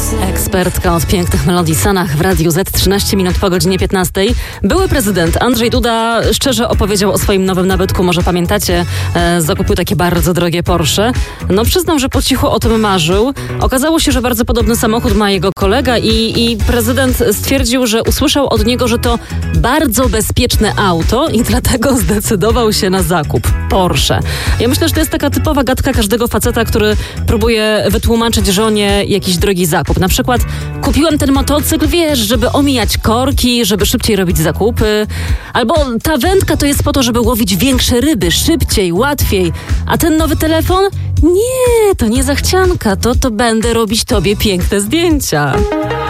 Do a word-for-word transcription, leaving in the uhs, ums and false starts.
Ekspertka od pięknych melodii Sanach w Radiu Z, trzynaście minut po godzinie piętnastej. Były prezydent Andrzej Duda szczerze opowiedział o swoim nowym nabytku. Może pamiętacie, e, zakupił takie bardzo drogie Porsche. No przyznał, że po cichu o tym marzył. Okazało się, że bardzo podobny samochód ma jego kolega i, i prezydent stwierdził, że usłyszał od niego, że to bardzo bezpieczne auto i dlatego zdecydował się na zakup Porsche. Ja myślę, że to jest taka typowa gadka każdego faceta, który próbuje wytłumaczyć żonie jakiś drogi zakup. Na przykład kupiłem ten motocykl, wiesz, żeby omijać korki, żeby szybciej robić zakupy. Albo ta wędka to jest po to, żeby łowić większe ryby, szybciej, łatwiej. A ten nowy telefon? Nie, to nie zachcianka, to to będę robić tobie piękne zdjęcia.